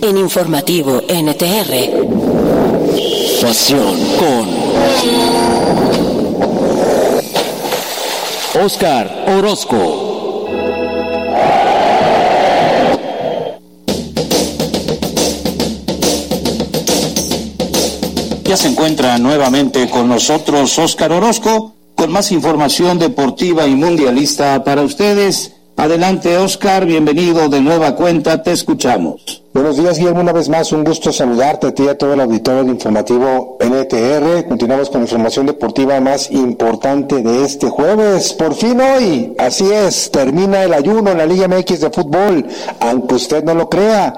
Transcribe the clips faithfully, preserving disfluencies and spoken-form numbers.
en Informativo N T R. Pasión con Óscar Orozco. Ya se encuentra nuevamente con nosotros Óscar Orozco con más información deportiva y mundialista para ustedes. Adelante, Óscar, bienvenido de nueva cuenta, te escuchamos. Buenos días, Guillermo, una vez más, un gusto saludarte a ti y a todo el auditorio de Informativo N T R. Continuamos con la información deportiva más importante de este jueves. Por fin hoy, así es, termina el ayuno en la Liga M X de fútbol, aunque usted no lo crea.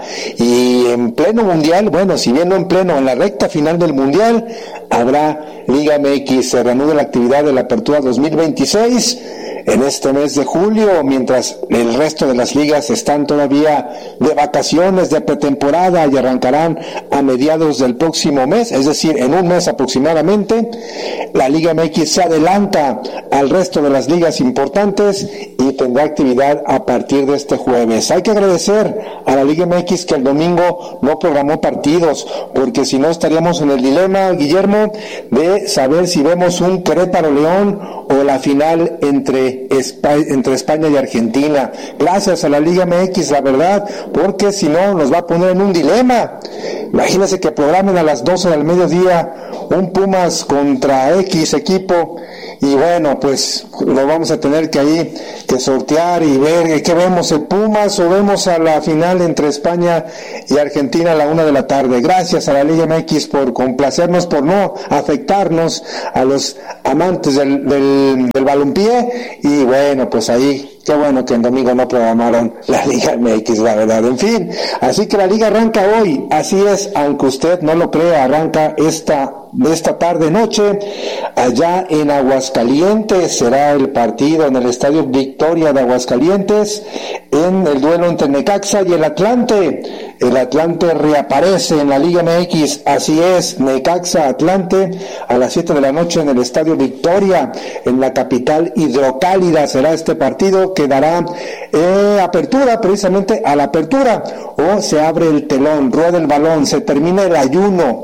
Y en pleno mundial, bueno, si bien no en pleno, en la recta final del mundial, habrá Liga M X. Se reanuda la actividad de la Apertura dos mil veintiséis en este mes de julio, mientras el resto de las ligas están todavía de vacaciones, de pretemporada, y arrancarán a mediados del próximo mes, es decir, en un mes aproximadamente. La Liga M X se adelanta al resto de las ligas importantes y tendrá actividad a partir de este jueves. Hay que agradecer a la Liga M X que el domingo no programó partidos, porque si no estaríamos en el dilema, Guillermo, de saber si vemos un Querétaro-León o la final entre Espa- entre España y Argentina. Gracias a la Liga M X, la verdad, porque si no nos va a poner en un dilema. Imagínense que programen a las doce del mediodía un Pumas contra X equipo, y bueno, pues lo vamos a tener que ahí que sortear y ver qué vemos, el Pumas o vemos a la final entre España y Argentina a la una de la tarde. Gracias a la Liga M X por complacernos, por no afectarnos a los amantes del, del, del balompié, y bueno, pues ahí qué bueno que en domingo no programaron la Liga M X, la verdad. En fin, así que la liga arranca hoy, así es, aunque usted no lo crea, arranca esta esta tarde noche allá en Aguascalientes. Será el partido en el Estadio Victoria de Aguascalientes, en el duelo entre Necaxa y el Atlante. El Atlante reaparece en la Liga M X, así es, Necaxa Atlante a las siete de la noche en el Estadio Victoria, en la capital hidrocálida. Será este partido que dará eh, apertura precisamente a la apertura, o se abre el telón, rueda el balón, se termina el ayuno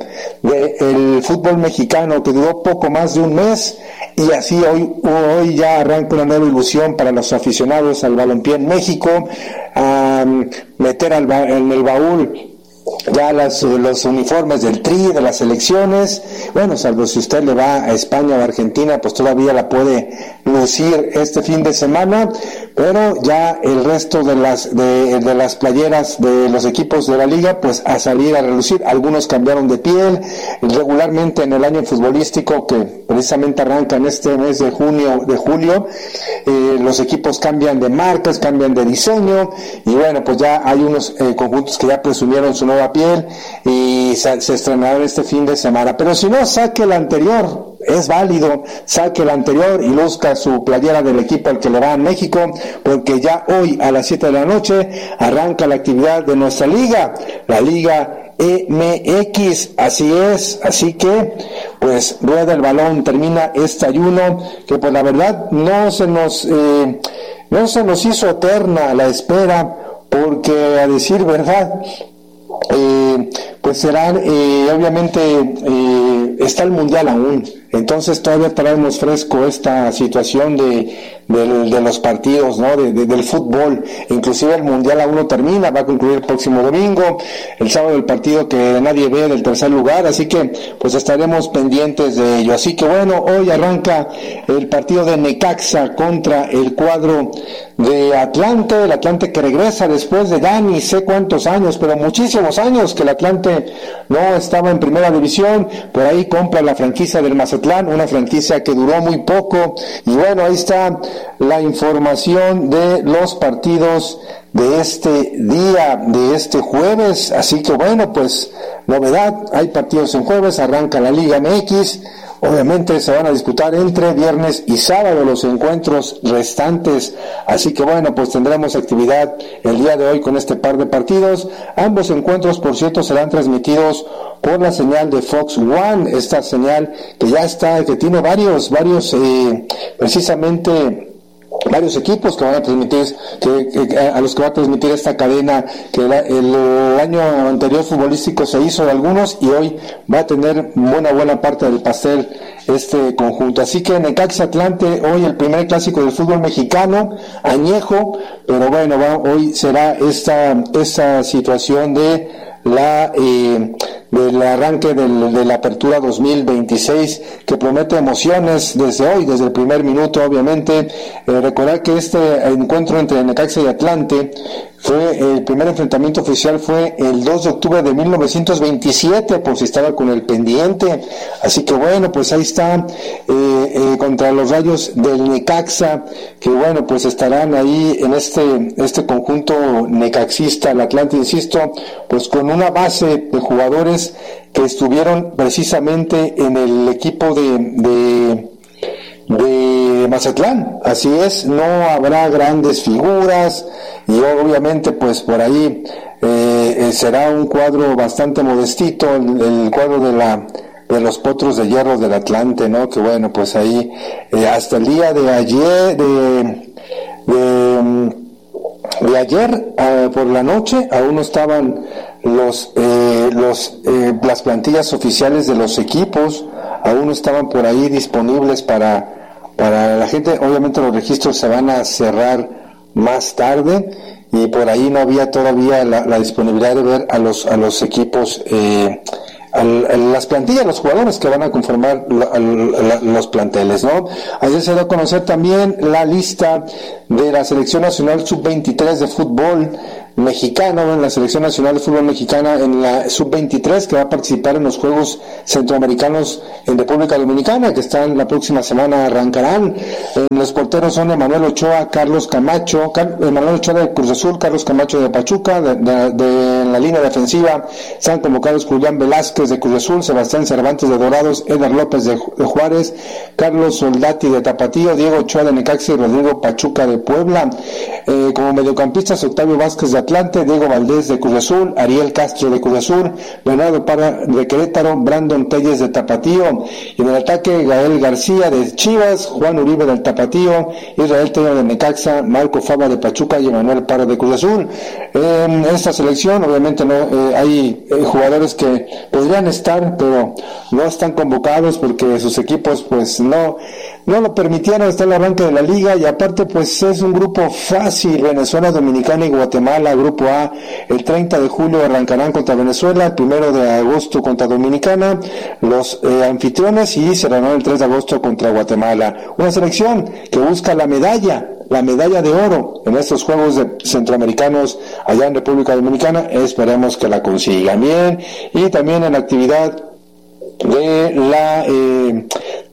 del fútbol mexicano que duró poco más de un mes, y así hoy, hoy ya arranca una nueva ilusión para los aficionados al balompié en México, a meter al, en el baúl ya las, los uniformes del Tri, de las selecciones. Bueno, salvo si usted le va a España o Argentina, pues todavía la puede lucir este fin de semana, pero ya el resto de las de, de las playeras de los equipos de la liga, pues a salir a relucir. Algunos cambiaron de piel. Regularmente en el año futbolístico, que precisamente arranca en este mes de junio, de julio, eh, los equipos cambian de marcas, cambian de diseño, y bueno, pues ya hay unos eh, conjuntos que ya presumieron su nueva piel y se, se estrenarán este fin de semana. Pero si no, saque el anterior, es válido, saque el anterior y luzca su playera del equipo al que le va a México, porque ya hoy a las siete de la noche arranca la actividad de nuestra liga, la Liga M X, así es, así que pues rueda el balón, termina este ayuno que pues la verdad no se nos eh, no se nos hizo eterna la espera, porque a decir verdad eh, pues será eh, obviamente eh, está el mundial aún, entonces todavía traemos fresco esta situación de de, de los partidos, ¿no? De, de, del fútbol. Inclusive el mundial aún no termina, va a concluir el próximo domingo, el sábado el partido que nadie ve del tercer lugar, así que pues estaremos pendientes de ello. Así que bueno, hoy arranca el partido de Necaxa contra el cuadro de Atlante, el Atlante que regresa después de ya ni sé cuántos años, pero muchísimos años que el Atlante no estaba en primera división. Por ahí compra la franquicia del Mazatlán, una franquicia que duró muy poco, y bueno, ahí está la información de los partidos de este día, de este jueves. Así que bueno, pues novedad, hay partidos en jueves, arranca la Liga M X. Obviamente se van a disputar entre viernes y sábado los encuentros restantes, así que bueno, pues tendremos actividad el día de hoy con este par de partidos. Ambos encuentros, por cierto, serán transmitidos por la señal de Fox One, esta señal que ya está, que tiene varios, varios, eh, precisamente varios equipos que van a transmitir, que, que, a los que va a transmitir esta cadena, que la, el, el año anterior futbolístico se hizo de algunos y hoy va a tener buena buena parte del pastel este conjunto. Así que Necaxa Atlante, hoy el primer clásico del fútbol mexicano, añejo, pero bueno, va, hoy será esta, esta situación de la eh, del arranque del, de la apertura dos mil veintiséis, que promete emociones desde hoy, desde el primer minuto, obviamente. Eh, recordar que este encuentro entre Necaxa y Atlante fue, el primer enfrentamiento oficial fue el dos de octubre de mil novecientos veintisiete, por si estaba con el pendiente. Así que bueno, pues ahí está, eh, eh, contra los Rayos del Necaxa, que bueno, pues estarán ahí en este, este conjunto necaxista, el Atlante, insisto, pues con una base de jugadores que estuvieron precisamente en el equipo de, de de Mazatlán. Así es, no habrá grandes figuras y obviamente pues por ahí eh, será un cuadro bastante modestito, el, el cuadro de la de los Potros de Hierro del Atlante, ¿no? Que bueno, pues ahí eh, hasta el día de ayer de de, de ayer eh, por la noche aún no estaban los eh, los eh, las plantillas oficiales de los equipos, aún no estaban por ahí disponibles para para la gente. Obviamente los registros se van a cerrar más tarde y por ahí no había todavía la, la disponibilidad de ver a los a los equipos, eh, a, a las plantillas, los jugadores que van a conformar la, a, la, los planteles, ¿no? Ayer se dio a conocer también la lista de la Selección Nacional sub veintitrés de fútbol mexicano, en la Selección Nacional de Fútbol Mexicana, en la sub veintitrés, que va a participar en los Juegos Centroamericanos en República Dominicana, que están la próxima semana, arrancarán. Eh, los porteros son Emanuel Ochoa, Carlos Camacho, Car- Emanuel Ochoa de Cruz Azul, Carlos Camacho de Pachuca. De, de, de en la línea defensiva están convocados Julián Velázquez de Cruz Azul, Sebastián Cervantes de Dorados, Eder López de, de Juárez, Carlos Soldati de Tapatío, Diego Ochoa de Necaxa y Rodrigo Pachuca de Puebla. Eh, como mediocampistas, Octavio Vázquez de Atlante, Diego Valdés de Cruz Azul, Ariel Castro de Cruz Azul, Leonardo Parra de Querétaro, Brandon Telles de Tapatío, y en el ataque Gael García de Chivas, Juan Uribe del Tapatío, Israel Tello de Necaxa, Marco Fava de Pachuca y Emanuel Parra de Cruz Azul. En esta selección obviamente no eh, hay eh, jugadores que podrían estar, pero no están convocados porque sus equipos pues no no lo permitieron, está en la banca de la liga, y aparte pues es un grupo fácil. Venezuela, Dominicana y Guatemala, grupo A. El treinta de julio arrancarán contra Venezuela, el primero de agosto contra Dominicana, los eh, anfitriones, y cerrarán el tres de agosto contra Guatemala. Una selección que busca la medalla, la medalla de oro en estos Juegos de Centroamericanos allá en República Dominicana. Esperemos que la consigan bien. Y también en la actividad de la eh,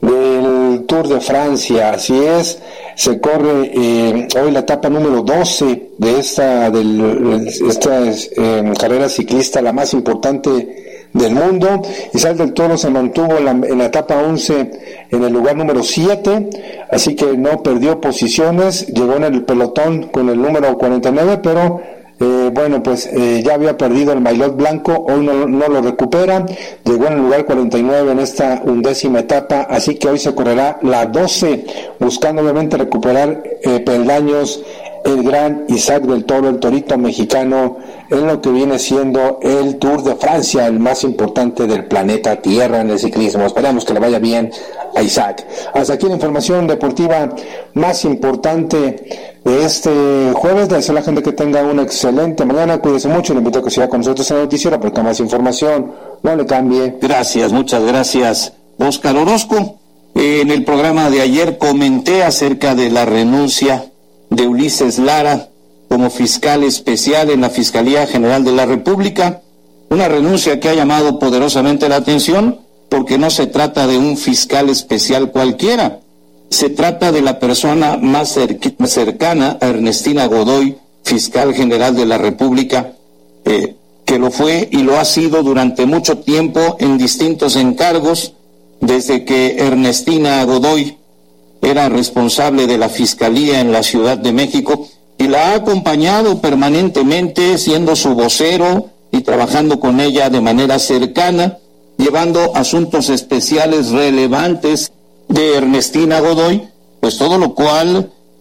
del Tour de Francia, así es, se corre eh, hoy la etapa número doce de esta del, esta eh, carrera ciclista, la más importante del mundo. Isabel del Toro se mantuvo en la, en la etapa once en el lugar número siete, así que no perdió posiciones, llegó en el pelotón con el número cuarenta y nueve, pero Eh, bueno, pues eh, ya había perdido el maillot blanco, hoy no, no lo recupera, llegó en el lugar cuarenta y nueve en esta undécima etapa, así que hoy se correrá la doce, buscando obviamente recuperar eh, peldaños el gran Isaac del Toro, el torito mexicano, en lo que viene siendo el Tour de Francia, el más importante del planeta Tierra en el ciclismo. Esperamos que le vaya bien a Isaac. Hasta aquí la información deportiva más importante de este jueves. Le deseo a la gente que tenga una excelente mañana, cuídese mucho, le invito a que siga con nosotros en la noticiera porque más información, no le cambie. Gracias, muchas gracias, Óscar Orozco. Eh, en el programa de ayer comenté acerca de la renuncia de Ulises Lara como fiscal especial en la Fiscalía General de la República, una renuncia que ha llamado poderosamente la atención porque no se trata de un fiscal especial cualquiera, se trata de la persona más cerc- cercana a Ernestina Godoy, fiscal general de la República, eh, que lo fue y lo ha sido durante mucho tiempo en distintos encargos, desde que Ernestina Godoy era responsable de la Fiscalía en la Ciudad de México, y la ha acompañado permanentemente, siendo su vocero y trabajando con ella de manera cercana, llevando asuntos especiales relevantes de Ernestina Godoy, pues todo lo cual eh,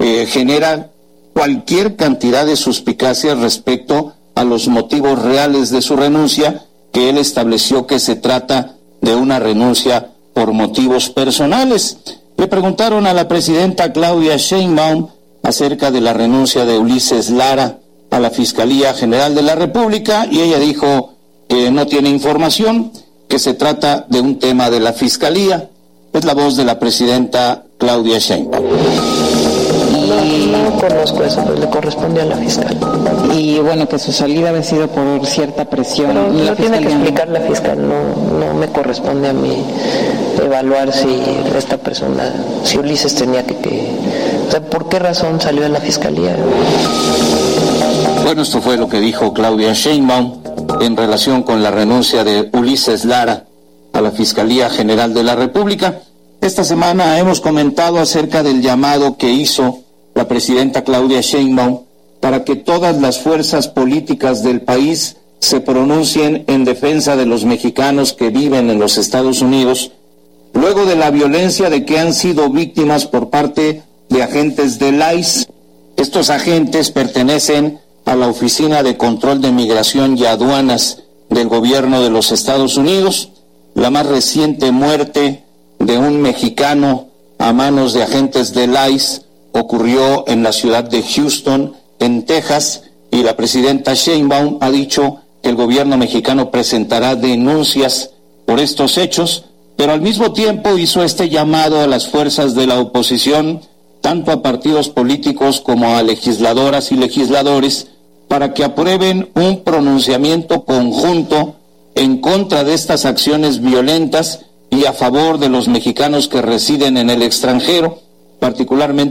eh, genera cualquier cantidad de suspicacias respecto a los motivos reales de su renuncia, que él estableció que se trata de una renuncia por motivos personales. Le preguntaron a la presidenta Claudia Sheinbaum acerca de la renuncia de Ulises Lara a la Fiscalía General de la República y ella dijo que no tiene información, que se trata de un tema de la Fiscalía. Es la voz de la presidenta Claudia Sheinbaum. No, no conozco eso, pues le corresponde a la fiscal. Y bueno, que su salida ha sido por cierta presión. Pero la lo tiene que explicar la fiscal, no, no me corresponde a mí evaluar si esta persona, si Ulises tenía que, que... O sea, ¿por qué razón salió de la fiscalía? Bueno, esto fue lo que dijo Claudia Sheinbaum en relación con la renuncia de Ulises Lara a la Fiscalía General de la República. Esta semana hemos comentado acerca del llamado que hizo la presidenta Claudia Sheinbaum para que todas las fuerzas políticas del país se pronuncien en defensa de los mexicanos que viven en los Estados Unidos, luego de la violencia de que han sido víctimas por parte de agentes del I C E. Estos agentes pertenecen a la Oficina de Control de Migración y Aduanas del Gobierno de los Estados Unidos. La más reciente muerte de un mexicano a manos de agentes del I C E ocurrió en la ciudad de Houston, en Texas, y la presidenta Sheinbaum ha dicho que el gobierno mexicano presentará denuncias por estos hechos, pero al mismo tiempo hizo este llamado a las fuerzas de la oposición, tanto a partidos políticos como a legisladoras y legisladores, para que aprueben un pronunciamiento conjunto en contra de estas acciones violentas y a favor de los mexicanos que residen en el extranjero, particularmente